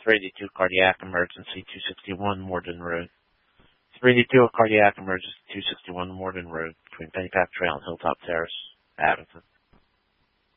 382 cardiac emergency, 261 Morden Road. 382 cardiac emergency, 261 Morden Road, between Pennypack Trail and Hilltop Terrace, Abington.